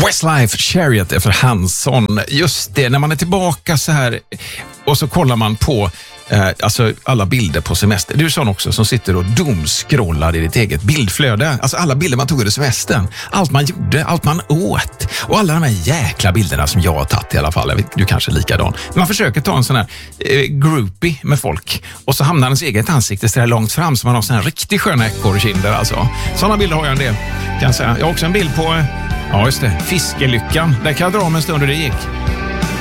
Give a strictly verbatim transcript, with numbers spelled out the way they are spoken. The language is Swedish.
Westlife Chariot efter Hanson. Just det, när man är tillbaka så här och så kollar man på eh, alltså alla bilder på semester. Du är sån också som sitter och dumskrollar i ditt eget bildflöde. Alltså alla bilder man tog under semestern. Allt man gjorde, allt man åt. Och alla de här jäkla bilderna som jag har tagit i alla fall. Jag vet, du kanske är likadan. Men man försöker ta en sån här eh, groupie med folk. Och så hamnar ens eget ansikte så där långt fram så man har sån här riktigt sköna ekorrkinder alltså. Sådana bilder har jag en del, kan jag säga. Jag har också en bild på... Ja, just det. Fiskelyckan. Där kan jag dra om en stund hur det gick.